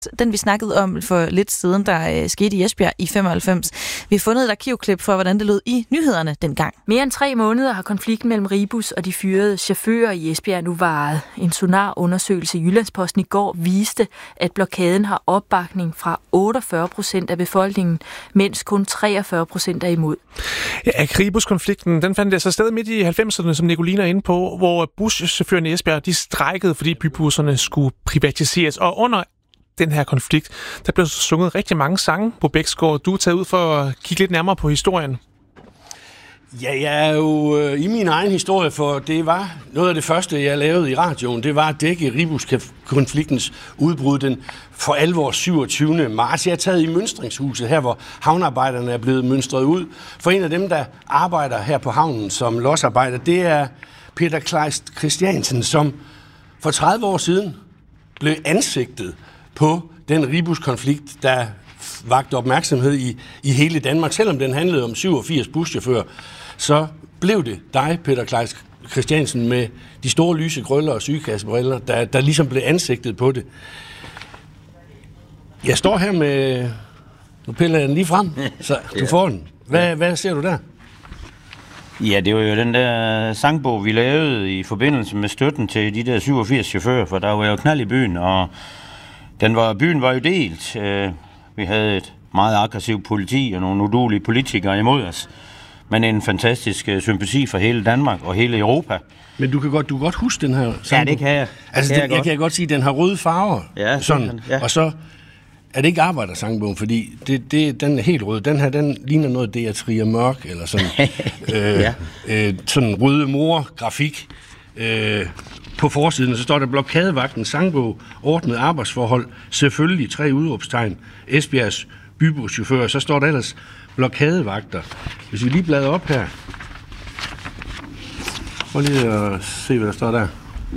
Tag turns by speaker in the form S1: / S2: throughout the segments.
S1: Den vi snakkede om for lidt siden, der skete i Esbjerg i 95. Vi har fundet et arkivklip for, hvordan det lød i nyhederne dengang.
S2: Mere end 3 måneder har konflikten mellem Ribus og de fyrede chauffører i Esbjerg nu varet. En sonarundersøgelse i Jyllandsposten i går viste, at blokaden har opbakning fra 48% af befolkningen, mens kun 43% er imod.
S3: Ja, Ribus-konflikten, den fandt altså sted midt i 90'erne, som Nicoline er inde på, hvor buschaufførerne i Esbjerg, de strejkede, fordi bybusserne skulle privatiseres. Og under den her konflikt, der blev sunget rigtig mange sange på Bæksgaard. Du er taget ud for at kigge lidt nærmere på historien.
S4: Ja, jeg er jo i min egen historie, for det var noget af det første, jeg lavede i radioen. Det var at dække Ribus-konfliktens udbrud den for alvor 27. marts. Jeg er taget i mønstringshuset her, hvor havnearbejderne er blevet mønstret ud. For en af dem, der arbejder her på havnen som lodsarbejder, det er Peter Kleist Christiansen, som for 30 år siden blev ansigtet på den Ribus-konflikt, der vagte opmærksomhed i hele Danmark. Selvom den handlede om 87 buschauffører, så blev det dig, Peter Kleist Christiansen, med de store lyse krøller og sygekassebriller, der ligesom blev ansigtet på det. Jeg står her med... Nu piller jeg den lige frem, så du får den. Hvad ser du der?
S5: Ja, det var jo den der sangbog, vi lavede i forbindelse med støtten til de der 87 chauffører, for der var jo knald i byen, og byen var jo delt. Vi havde et meget aggressivt politi og nogle uduelige politikere imod os, men en fantastisk sympati for hele Danmark og hele Europa.
S4: Men du kan godt huske den her sangbog?
S5: Ja, det kan jeg.
S4: Altså, jeg kan godt sige, at den har røde farver,
S5: ja,
S4: sådan, ja. Og så er det ikke arbejdersangbogen, fordi den er helt rød. Den her, den ligner noget det, jeg Trier Mørk, eller sådan, sådan røde mor-grafik. På forsiden, så står der blokadevagten, sangbog, ordnet arbejdsforhold, selvfølgelig 3 udråbstegn, Esbjergs bybuschauffører, så står der ellers blokadevagter. Hvis vi lige bladrer op her, prøv lige at se, hvad der står der.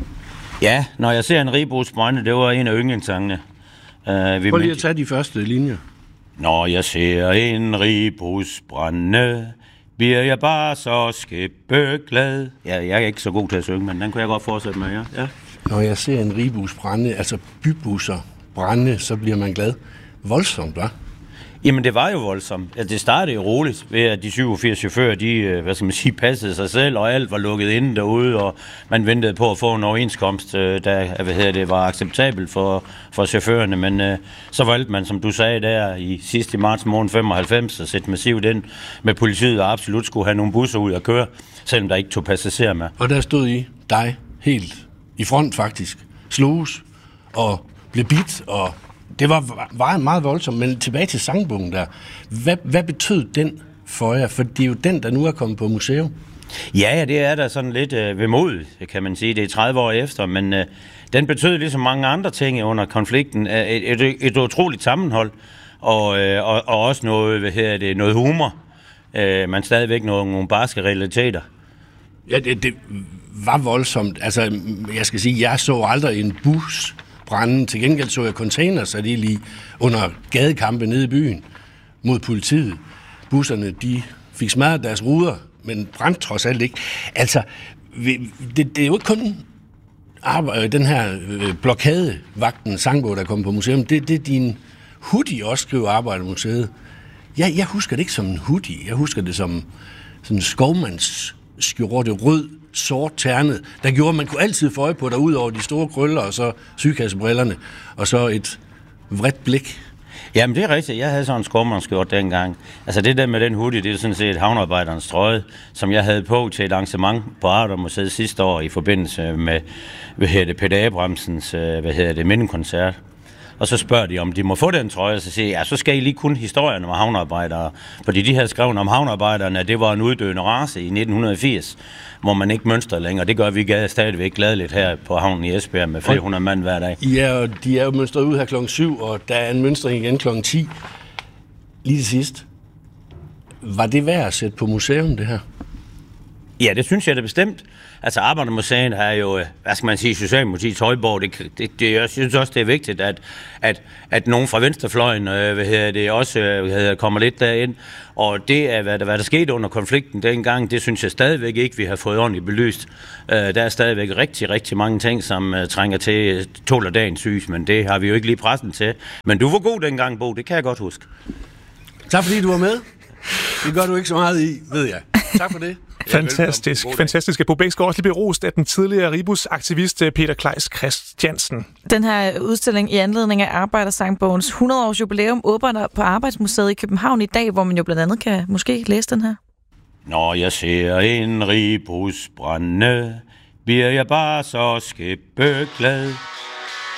S5: Ja, når jeg ser en Ribus brænde, det var en af yndlingssangene.
S4: Prøv lige at tage de første linjer.
S5: Når jeg ser en Ribus brænde, bliver jeg bare så skæbbeglad. Ja, jeg er ikke så god til at synge, men den kunne jeg godt fortsætte med, ja.
S4: Når jeg ser en Ribus brænde, altså bybusser brænde, så bliver man glad. Voldsomt, hva'?
S5: Jamen, det var jo voldsomt. Ja, det startede jo roligt ved, at de 87 chauffører, de, passede sig selv, og alt var lukket inde derude, og man ventede på at få en overenskomst, der var acceptabel for chaufførerne, men så valgte man, som du sagde der, i marts måned 95, at sætte massivt ind med politiet, og absolut skulle have nogle busser ud at køre, selvom der ikke tog passagerer med.
S4: Og der stod I dig helt i front faktisk, sloges og blev bidt, og det var meget voldsomt, men tilbage til sangbogen der. Hvad betød den for jer? For det er jo den, der nu er kommet på museum.
S5: Ja, det er der sådan lidt vemodigt, kan man sige. Det er 30 år efter, men den betød ligesom mange andre ting under konflikten. Et utroligt sammenhold, og også noget humor, men stadigvæk nogle barske realiteter.
S4: Ja, det var voldsomt. Altså, jeg skal sige, jeg så aldrig en bus brænde. Til gengæld så jeg container sat lige under gadekampe nede i byen mod politiet. Busserne, de fik smadret deres ruder, men brændte trods alt ikke. Altså, det er jo ikke kun den her blokadevagten sangbog, der kommer på museum. Det er din hoodie også, skriver Arbejdermuseet. Jeg husker det ikke som en hoodie. Jeg husker det som sådan en skovmandsskjorte, rød, sort ternet, der gjorde, at man kunne altid få øje på dig, ud over de store krøller, og så sygekassebrillerne, og så et vredt blik.
S5: Jamen, det er rigtigt. Jeg havde sådan en skovmandsskjort dengang. Altså, det der med den hoodie, det er sådan set havnearbejderens trøje, som jeg havde på til et arrangement på Arbejdermuseet sidste år i forbindelse med, Peter Abrahamsens, mindekoncert. Og så spørger de, om de må få den trøje, og så siger jeg, så skal I lige kunne historien om havnearbejdere. Fordi de havde skrevet om havnearbejderne, at det var en uddøende race i 1980, hvor man ikke mønster længere. Det gør vi stadigvæk gladeligt her på havnen i Esbjerg med 400 mand hver dag.
S4: Ja, og de er jo mønstret ud her klokken 7, og der er en mønstring igen klokken 10. Lige til sidst. Var det værd at sætte på museum, det her?
S5: Ja, det synes jeg da bestemt. Altså, Arbejdermuseet har jo, hvad skal man sige, Socialdemokratiets højborg. Jeg synes også, det er vigtigt, at nogen fra venstrefløjen også kommer lidt derind. Og det er, hvad der skete under konflikten dengang, det synes jeg stadigvæk ikke, vi har fået ordentligt belyst. Der er stadigvæk rigtig, rigtig mange ting, som trænger til tåler dagens sys, men det har vi jo ikke lige pressen til. Men du var god dengang, Bo, det kan jeg godt huske.
S4: Tak fordi du var med. Det gør du ikke så meget i, ved jeg. Tak for det.
S3: Fantastisk. Fantastisk. Bo Bech skal også lige blive rost af den tidligere Ribus-aktivist Peter Kleis Christiansen.
S1: Den her udstilling i anledning af Arbejdersangbogens 100-års jubilæum åbner på Arbejdsmuseet i København i dag, hvor man jo blandt andet kan måske læse den her.
S5: Når jeg ser en ribus brænde, bliver jeg bare så skæbbeglad.